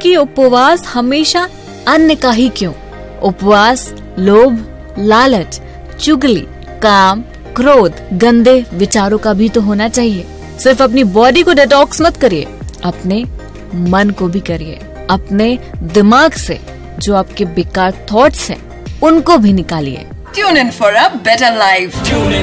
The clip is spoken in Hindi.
कि उपवास हमेशा अन्न का ही क्यों, उपवास लोभ, लालच, चुगली, काम, क्रोध, गंदे विचारों का भी तो होना चाहिए। सिर्फ अपनी बॉडी को डिटॉक्स मत करिए, अपने मन को भी करिए। अपने दिमाग से जो आपके बेकार थॉट्स हैं उनको भी निकालिए। Tune in for a better life.